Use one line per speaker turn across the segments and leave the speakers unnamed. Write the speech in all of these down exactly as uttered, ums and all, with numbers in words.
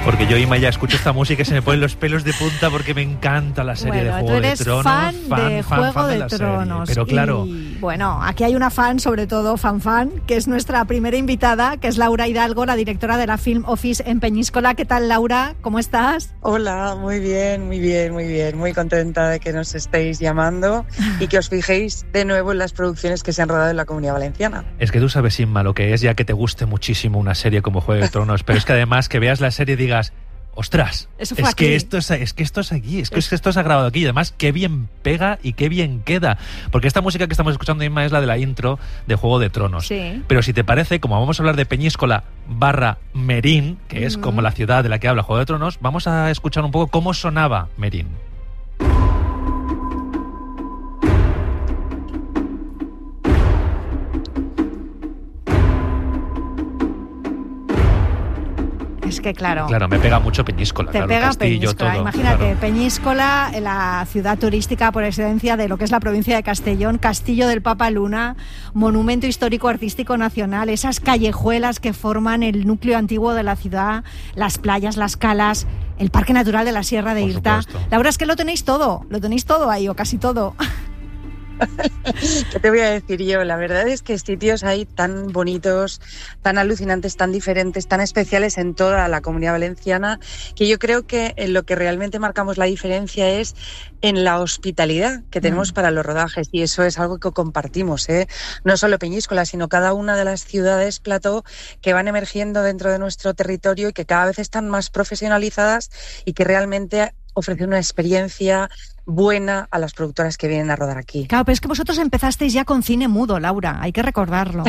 Porque yo, Ima, ya escucho esta música y se me ponen los pelos de punta porque me encanta la serie
bueno,
de Juego
tú eres
de Tronos.
fan,
fan
de
fan,
Juego
fan de,
de
la
Tronos.
Serie. Pero claro...
Y, bueno, aquí hay una fan, sobre todo fan fan, que es nuestra primera invitada, que es Laura Hidalgo, la directora de la Film Office en Peñíscola. ¿Qué tal, Laura? ¿Cómo estás?
Hola, muy bien, muy bien, muy bien. Muy contenta de que nos estéis llamando y que os fijéis de nuevo en las producciones que se han rodado en la Comunidad Valenciana.
Es que tú sabes, Inma, lo que es ya que te guste muchísimo una serie como Juego de Tronos, pero es que además que veas la serie y digas... Ostras,
Eso fue
es
aquí.
que esto es, es que esto es aquí, es que, es que esto se ha grabado aquí y además qué bien pega y qué bien queda, porque esta música que estamos escuchando, Inma, es la de la intro de Juego de Tronos.
Sí.
Pero si te parece, como vamos a hablar de Peñíscola barra Merín, que mm. es como la ciudad de la que habla Juego de Tronos, vamos a escuchar un poco cómo sonaba Merín.
Es que claro.
Claro, me pega mucho Peñíscola.
Te
claro,
pega
Castillo,
Peñíscola.
todo,
Imagínate,
claro.
Peñíscola, la ciudad turística por excelencia de lo que es la provincia de Castellón, Castillo del Papa Luna, monumento histórico artístico nacional, esas callejuelas que forman el núcleo antiguo de la ciudad, las playas, las calas, el Parque Natural de la Sierra de
Por
Irta.
supuesto.
La verdad es que lo tenéis todo, lo tenéis todo ahí, o casi todo.
¿Qué te voy a decir yo? La verdad es que sitios hay tan bonitos, tan alucinantes, tan diferentes, tan especiales en toda la Comunidad Valenciana, que yo creo que en lo que realmente marcamos la diferencia es en la hospitalidad que tenemos mm. para los rodajes, y eso es algo que compartimos, ¿eh? No solo Peñíscola, sino cada una de las ciudades plató que van emergiendo dentro de nuestro territorio y que cada vez están más profesionalizadas y que realmente ofrecen una experiencia buena a las productoras que vienen a rodar aquí.
Claro, pero es que vosotros empezasteis ya con cine mudo, Laura, hay que recordarlo.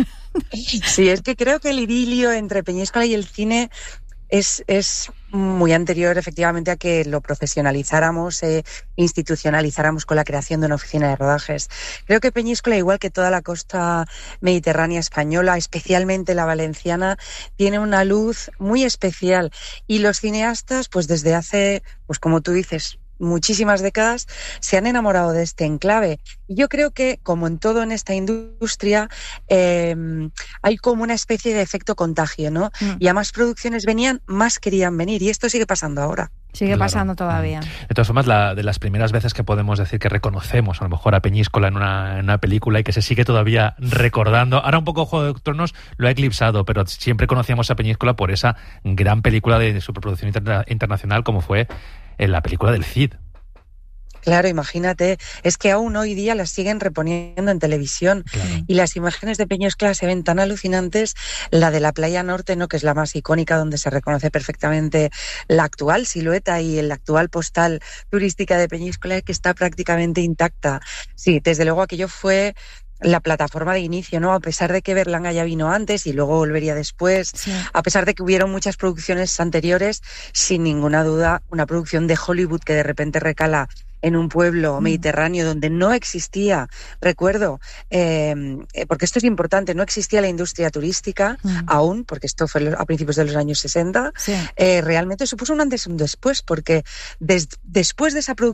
Sí, es que creo que el idilio entre Peñíscola y el cine es, es muy anterior, efectivamente, a que lo profesionalizáramos, eh, institucionalizáramos con la creación de una oficina de rodajes. Creo que Peñíscola, igual que toda la costa mediterránea española, especialmente la valenciana, tiene una luz muy especial. Y los cineastas, pues desde hace, pues como tú dices, muchísimas décadas, se han enamorado de este enclave. Y yo creo que, como en todo en esta industria, eh, hay como una especie de efecto contagio, ¿no? Mm. Y a más producciones venían, más querían venir. Y esto sigue pasando ahora.
Sigue claro. pasando todavía.
De todas formas, la, de las primeras veces que podemos decir que reconocemos a lo mejor a Peñíscola en una, en una película y que se sigue todavía recordando. Ahora un poco Juego de Tronos lo ha eclipsado, pero siempre conocíamos a Peñíscola por esa gran película de, de superproducción interna, internacional como fue en la película del Cid.
Claro, imagínate, es que aún hoy día las siguen reponiendo en televisión, claro. Y las imágenes de Peñíscola se ven tan alucinantes, la de la Playa Norte, ¿no?, que es la más icónica, donde se reconoce perfectamente la actual silueta y la actual postal turística de Peñíscola, que está prácticamente intacta. Sí, desde luego aquello fue la plataforma de inicio, ¿no? A pesar de que Berlanga ya vino antes y luego volvería después, sí. A pesar de que hubieron muchas producciones anteriores, sin ninguna duda, una producción de Hollywood que de repente recala en un pueblo mediterráneo donde no existía, recuerdo, eh, porque esto es importante, no existía la industria turística mm. aún, porque esto fue a principios de los años sesenta, sí. eh, realmente supuso un antes y un después, porque des, después de esa producción